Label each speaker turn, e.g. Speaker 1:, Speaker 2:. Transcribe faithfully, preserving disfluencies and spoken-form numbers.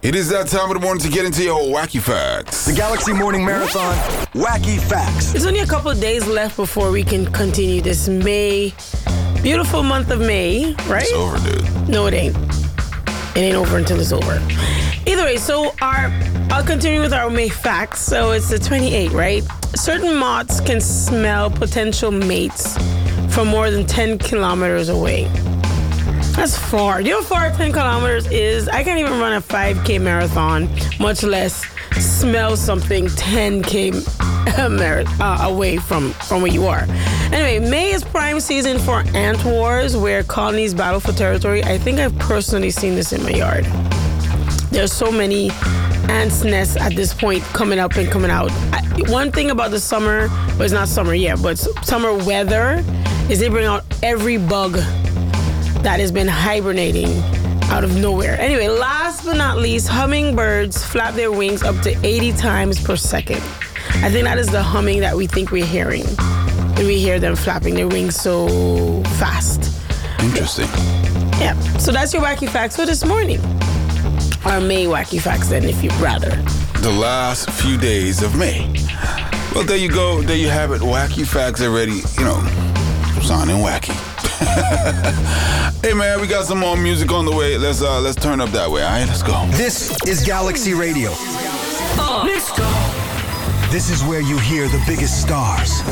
Speaker 1: It is that time of the morning to get into your wacky facts.
Speaker 2: The Galaxy Morning Marathon, Wacky Facts.
Speaker 3: There's only a couple of days left before we can continue this May, beautiful month of May, right?
Speaker 1: It's over, dude.
Speaker 3: No, it ain't. It ain't over until it's over. Either way, so our I'll continue with our May facts. So it's the twenty-eighth, right? Certain moths can smell potential mates from more than ten kilometers away. That's far. Do you know how far ten kilometers is? I can't even run a five K marathon, much less smell something ten K uh, away from, from where you are. Anyway, May is prime season for ant wars, where colonies battle for territory. I think I've personally seen this in my yard. There's so many ants' nests at this point coming up and coming out. I, one thing about the summer, well, it's not summer yet, but summer weather is they bring out every bug that has been hibernating out of nowhere. Anyway, last but not least, hummingbirds flap their wings up to eighty times per second. I think that is the humming that we think we're hearing. And we hear them flapping their wings so fast.
Speaker 1: Interesting.
Speaker 3: Yeah. So that's your wacky facts for this morning. Or May wacky facts then, if you'd rather.
Speaker 1: The last few days of May. Well, there you go. There you have it. Wacky facts already, you know, sounding wacky. Hey man, we got some more music on the way. Let's uh let's turn up that way. All right, let's go.
Speaker 2: This is Galaxy Radio.
Speaker 4: Uh, let's go.
Speaker 2: This is where you hear the biggest stars,